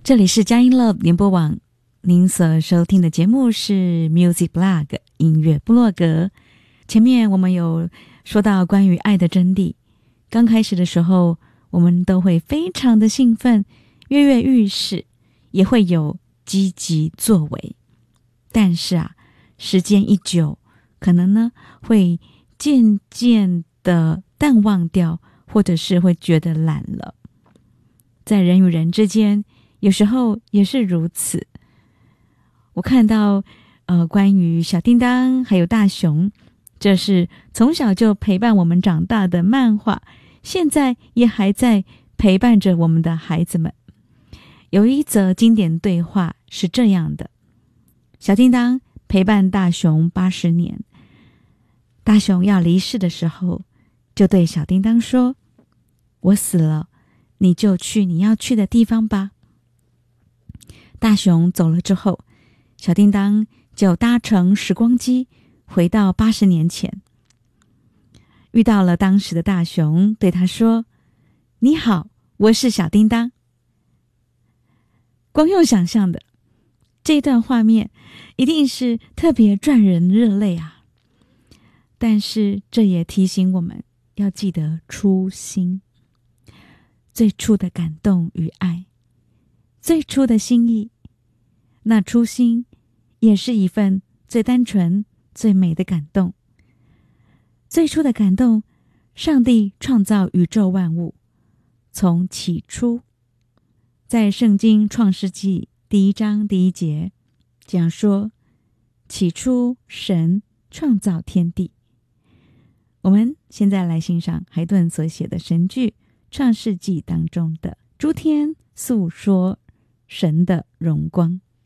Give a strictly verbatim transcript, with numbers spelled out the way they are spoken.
这里是佳音 Love 联播网，您所收听的节目是 Music Blog 音乐部落格。前面我们有说到关于爱的真谛，刚开始的时候我们都会非常的兴奋，跃跃欲试，也会有积极作为。但是啊，时间一久，可能呢会渐渐的淡忘掉，或者是会觉得懒了。在人与人之间，有时候也是如此。我看到呃，关于小叮当还有大雄，这是从小就陪伴我们长大的漫画，现在也还在陪伴着我们的孩子们。有一则经典对话是这样的：小叮当陪伴大雄八十年，大雄要离世的时候，就对小叮当说：我死了，你就去你要去的地方吧。大雄走了之后，小叮当就搭乘时光机回到八十年前，遇到了当时的大雄，对他说：你好，我是小叮当。光用想象的，这段画面一定是特别赚人热泪啊！但是这也提醒我们要记得初心，最初的感动与爱，最初的心意，那初心也是一份最单纯最美的感动。最初的感动，上帝创造宇宙万物，从起初，在圣经创世纪第一章第一节这样说：起初神创造天地。我们现在来欣赏海顿所写的神剧创世纪当中的诸天诉说神的荣光。